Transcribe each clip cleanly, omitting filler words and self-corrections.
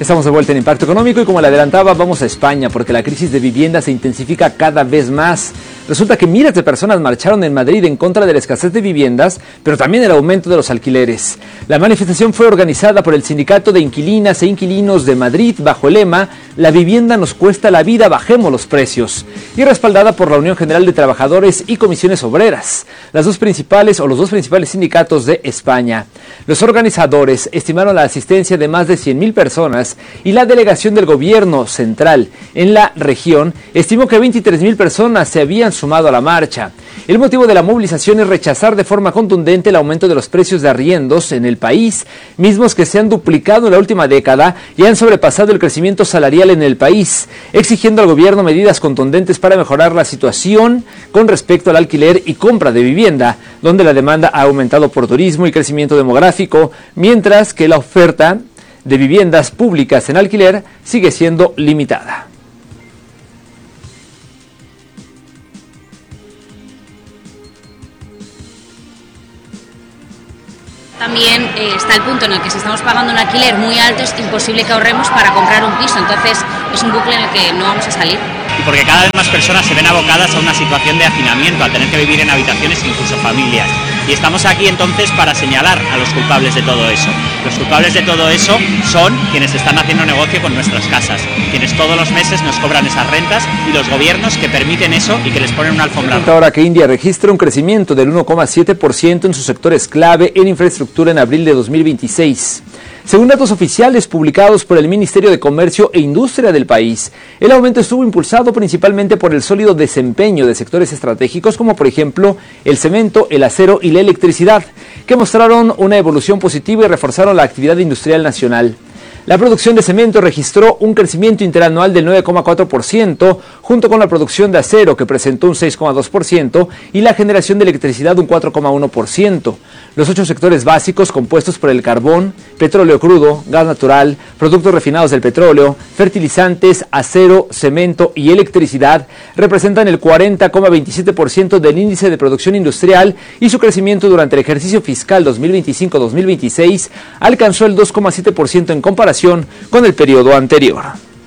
Estamos de vuelta en Impacto Económico y como le adelantaba, vamos a España porque la crisis de vivienda se intensifica cada vez más. Resulta que miles de personas marcharon en Madrid en contra de la escasez de viviendas, pero también el aumento de los alquileres. La manifestación fue organizada por el Sindicato de Inquilinas e Inquilinos de Madrid bajo el lema "La vivienda nos cuesta la vida, bajemos los precios", y respaldada por la Unión General de Trabajadores y Comisiones Obreras, los dos principales sindicatos de España. Los organizadores estimaron la asistencia de más de 100.000 personas y la delegación del gobierno central en la región estimó que 23.000 personas se habían sumado a la marcha. El motivo de la movilización es rechazar de forma contundente el aumento de los precios de arriendos en el país, mismos que se han duplicado en la última década y han sobrepasado el crecimiento salarial en el país, exigiendo al gobierno medidas contundentes para mejorar la situación con respecto al alquiler y compra de vivienda, donde la demanda ha aumentado por turismo y crecimiento demográfico, mientras que la oferta de viviendas públicas en alquiler sigue siendo limitada. También está el punto en el que si estamos pagando un alquiler muy alto es imposible que ahorremos para comprar un piso, entonces es un bucle en el que no vamos a salir. Y porque cada vez más personas se ven abocadas a una situación de hacinamiento, al tener que vivir en habitaciones, incluso familias. Y estamos aquí entonces para señalar a los culpables de todo eso. Los culpables de todo eso son quienes están haciendo negocio con nuestras casas, quienes todos los meses nos cobran esas rentas y los gobiernos que permiten eso y que les ponen una alfombra. Ahora que India registra un crecimiento del 1,7% en sus sectores clave en infraestructura en abril de 2026. Según datos oficiales publicados por el Ministerio de Comercio e Industria del país, el aumento estuvo impulsado principalmente por el sólido desempeño de sectores estratégicos como por ejemplo el cemento, el acero y la electricidad, que mostraron una evolución positiva y reforzaron la actividad industrial nacional. La producción de cemento registró un crecimiento interanual del 9,4%, junto con la producción de acero, que presentó un 6,2%, y la generación de electricidad un 4,1%. Los 8 sectores básicos compuestos por el carbón, petróleo crudo, gas natural, productos refinados del petróleo, fertilizantes, acero, cemento y electricidad representan el 40,27% del índice de producción industrial y su crecimiento durante el ejercicio fiscal 2025-2026 alcanzó el 2,7% en comparación con el periodo anterior.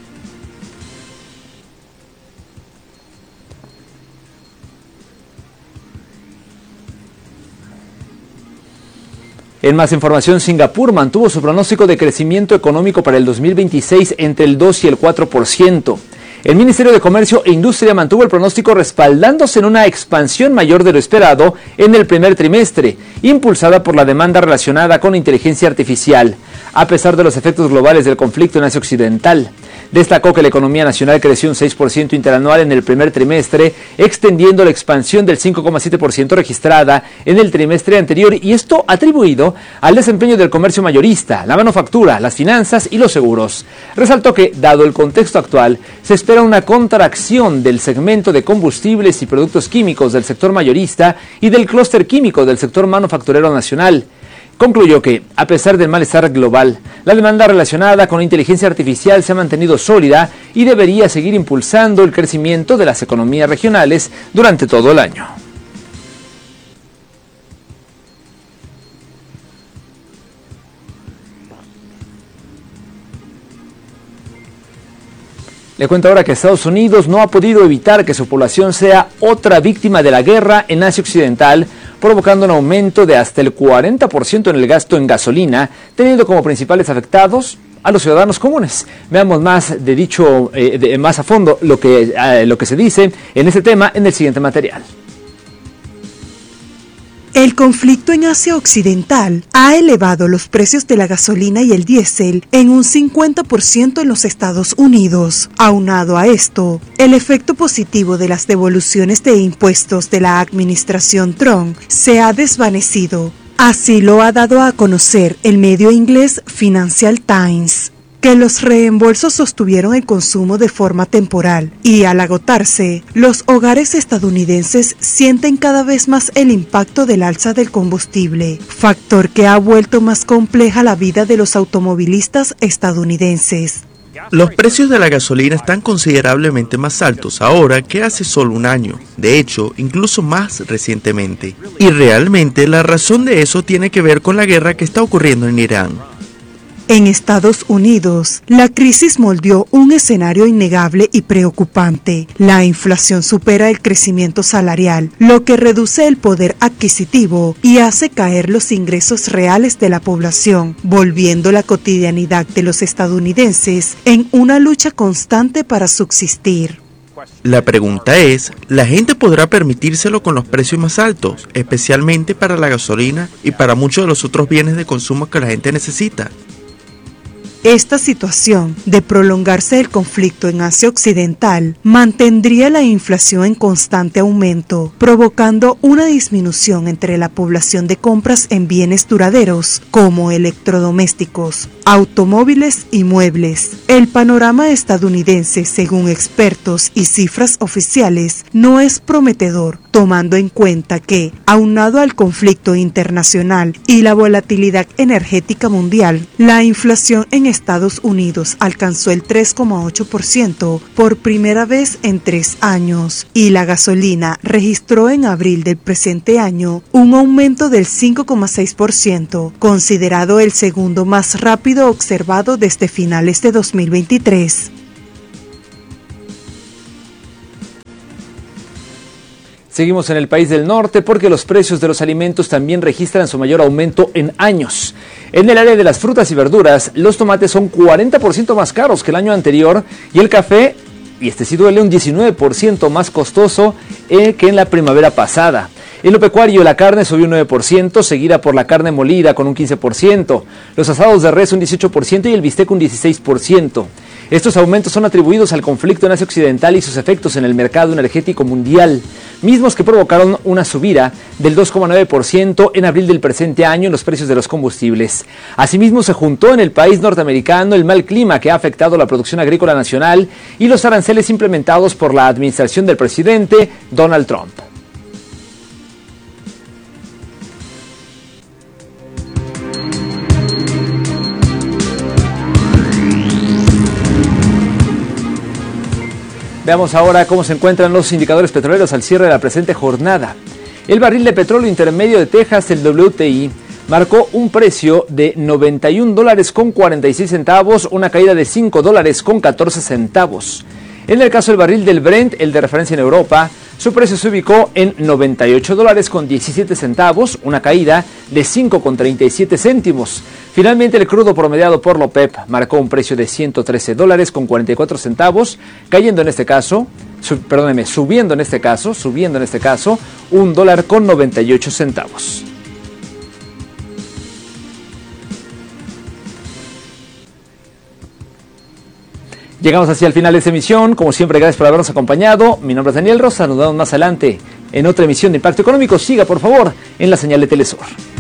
En más información, Singapur mantuvo su pronóstico de crecimiento económico para el 2026 entre el 2 y el 4%. El Ministerio de Comercio e Industria mantuvo el pronóstico respaldándose en una expansión mayor de lo esperado en el primer trimestre, impulsada por la demanda relacionada con inteligencia artificial, a pesar de los efectos globales del conflicto en Asia Occidental. Destacó que la economía nacional creció un 6% interanual en el primer trimestre, extendiendo la expansión del 5,7% registrada en el trimestre anterior, y esto atribuido al desempeño del comercio mayorista, la manufactura, las finanzas y los seguros. Resaltó que, dado el contexto actual, se espera una contracción del segmento de combustibles y productos químicos del sector mayorista y del clúster químico del sector manufacturero nacional. Concluyó que, a pesar del malestar global, la demanda relacionada con la inteligencia artificial se ha mantenido sólida y debería seguir impulsando el crecimiento de las economías regionales durante todo el año. Le cuento ahora que Estados Unidos no ha podido evitar que su población sea otra víctima de la guerra en Asia Occidental, provocando un aumento de hasta el 40% en el gasto en gasolina, teniendo como principales afectados a los ciudadanos comunes. Veamos más más a fondo lo que se dice en este tema en el siguiente material. El conflicto en Asia Occidental ha elevado los precios de la gasolina y el diésel en un 50% en los Estados Unidos. Aunado a esto, el efecto positivo de las devoluciones de impuestos de la administración Trump se ha desvanecido. Así lo ha dado a conocer el medio inglés Financial Times, que los reembolsos sostuvieron el consumo de forma temporal y al agotarse, los hogares estadounidenses sienten cada vez más el impacto del alza del combustible, factor que ha vuelto más compleja la vida de los automovilistas estadounidenses. Los precios de la gasolina están considerablemente más altos ahora que hace solo un año, de hecho, incluso más recientemente. Y realmente la razón de eso tiene que ver con la guerra que está ocurriendo en Irán. En Estados Unidos, la crisis moldeó un escenario innegable y preocupante. La inflación supera el crecimiento salarial, lo que reduce el poder adquisitivo y hace caer los ingresos reales de la población, volviendo la cotidianidad de los estadounidenses en una lucha constante para subsistir. La pregunta es, ¿la gente podrá permitírselo con los precios más altos, especialmente para la gasolina y para muchos de los otros bienes de consumo que la gente necesita? Esta situación de prolongarse el conflicto en Asia Occidental mantendría la inflación en constante aumento, provocando una disminución entre la población de compras en bienes duraderos como electrodomésticos, automóviles y muebles. El panorama estadounidense, según expertos y cifras oficiales, no es prometedor, tomando en cuenta que, aunado al conflicto internacional y la volatilidad energética mundial, la inflación en Estados Unidos alcanzó el 3,8% por primera vez en 3 años y la gasolina registró en abril del presente año un aumento del 5,6%, considerado el segundo más rápido observado desde finales de 2023. Seguimos en el país del norte porque los precios de los alimentos también registran su mayor aumento en años. En el área de las frutas y verduras, los tomates son 40% más caros que el año anterior y el café, y este sí duele, un 19% más costoso que en la primavera pasada. En lo pecuario, la carne subió un 9%, seguida por la carne molida con un 15%, los asados de res un 18% y el bistec un 16%. Estos aumentos son atribuidos al conflicto en Asia Occidental y sus efectos en el mercado energético mundial, mismos que provocaron una subida del 2,9% en abril del presente año en los precios de los combustibles. Asimismo, se juntó en el país norteamericano el mal clima que ha afectado la producción agrícola nacional y los aranceles implementados por la administración del presidente Donald Trump. Veamos ahora cómo se encuentran los indicadores petroleros al cierre de la presente jornada. El barril de petróleo intermedio de Texas, el WTI, marcó un precio de $91.46, una caída de $5.14. En el caso del barril del Brent, el de referencia en Europa, su precio se ubicó en $98.17, una caída de 5,37 céntimos. Finalmente, el crudo promediado por la OPEP marcó un precio de $113.44, subiendo en este caso, $1.98. Llegamos así al final de esta emisión. Como siempre, gracias por habernos acompañado. Mi nombre es Daniel Rosa. Nos vemos más adelante en otra emisión de Impacto Económico. Siga, por favor, en la señal de Telesur.